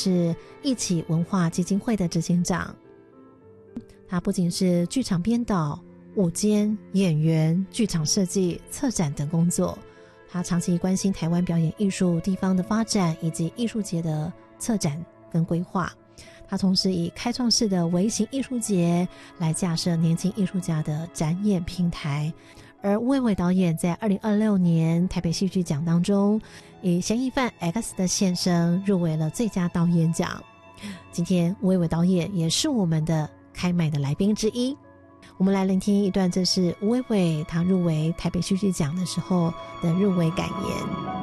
是一起文化基金会的执行长。他不仅是剧场编导、舞监、演员、剧场设计、策展等工作，他长期关心台湾表演艺术地方的发展以及艺术节的策展跟规划。他同时以开创式的微型艺术节来架设年轻艺术家的展演平台。而吴伟伟导演在2026年台北戏剧奖当中，以嫌疑犯 X 的现身入围了最佳导演奖。今天吴伟伟导演也是我们的开麦的来宾之一，我们来聆听一段，这是吴伟伟他入围台北戏剧奖的时候的入围感言。